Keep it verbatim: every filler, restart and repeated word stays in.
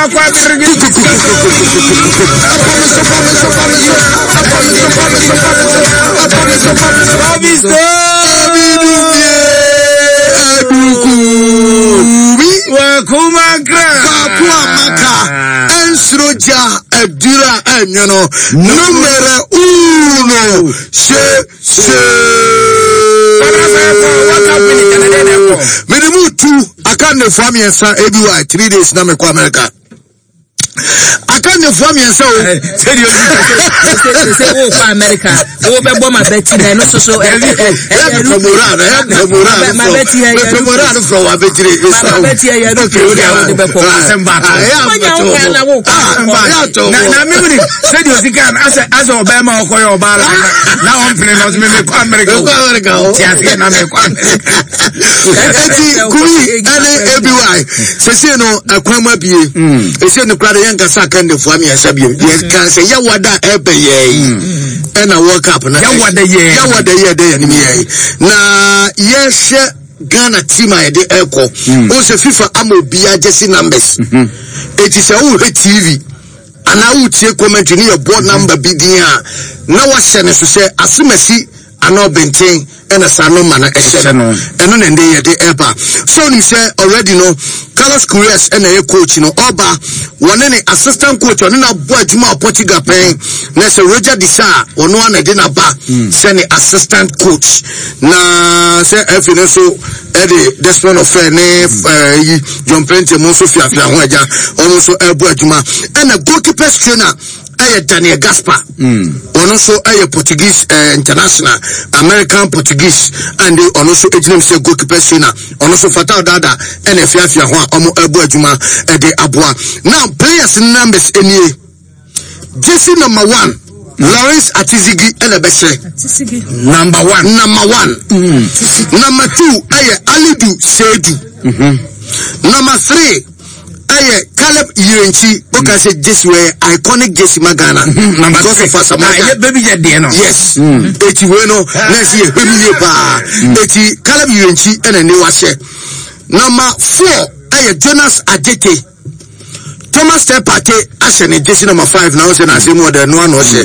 Ensroja Edura Enyono numero uno. Se se. Minimu two. I can't family and son A B Y three days na me kwa America. I can't inform you so. Say you say oh for America. Oh be bomb my Betty na no so so. Eh from Moran, eh from Moran. My Betty here. From Moran from Abetri. My Betty here no ke o dey be for. Asemba. Na na me we say you see can as as Obama okoyo obara. Na on play no me me America. America. Yes, na me kwa America. Eti kuri ane A B Y. Se se no akwama bie. E se no kware yan kasa kan de fuami asabie. Ye kan se ya wada ebe ye. E na world cup na. Ya wada ye. Ya wada ye de ni ye. Na ye she Ghana team a de eko. O se FIFA amobia jersey numbers. Eti se o T V. Ana u tie commentary ni your board number bi din a na wa hye ne so se asemasi ana obenten ena sano mana ehye no eno na nde ye de eba so ni say already no Carlos Queiroz ena ye coach no oba wone ne assistant coach ono na bo adwuma Portugal pen na se Roger Disa ono na de na ba se ne assistant coach na se efi no so e de Desmond of ne John Plenty mo so fiafia ho aja ono so e bo adwuma ena goalkeeper trainer aye Daniel Gaspar ono so aye Portuguese uh, international American Portuguese and they ono so ejinem say goalkeeper trainer ono so Fatal Dada and efiafia ho omo ebu adwuma e de aboa now players numbers enie jersey number one Lawrence Atizigi and Ebese number one number one mm. number two aye Alidu Sedu mm-hmm. number three aye Caleb Yuenchi okay say this way iconic Jesse Magana number three for some baby je dey no yes eti we no na see e baby pa eti Caleb Yuenchi and ni wase number four aye Jonas Adete Thomas Tepate ashe ne Jesse number five na o say na say more than one o say